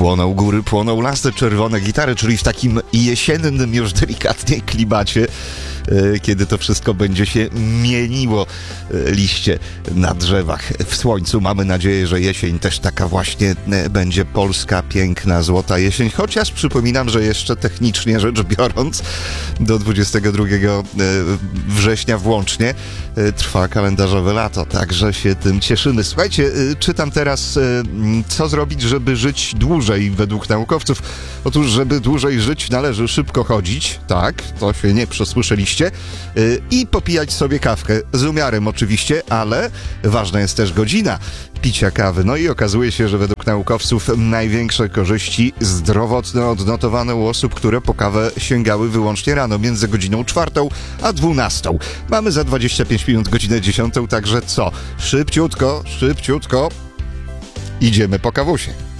Płoną góry, płoną lasy, czerwone gitary, czyli w takim jesiennym już delikatnie klimacie, kiedy to wszystko będzie się mieniło, liście na drzewach w słońcu. Mamy nadzieję, że jesień też taka właśnie będzie polska, piękna, złota jesień, chociaż przypominam, że jeszcze technicznie rzecz biorąc do 22 września włącznie trwa kalendarzowe lato, także się tym cieszymy. Słuchajcie, czytam teraz, co zrobić, żeby żyć dłużej według naukowców. Otóż, żeby dłużej żyć, należy szybko chodzić, tak, to się nie przesłyszeliście, i popijać sobie kawkę, z umiarem oczywiście, ale ważna jest też godzina picia kawy. No i okazuje się, że według naukowców największe korzyści zdrowotne odnotowano u osób, które po kawę sięgały wyłącznie rano, między godziną 4 a 12. Mamy za 25 minut godzinę 10, także co? Szybciutko idziemy po kawusie.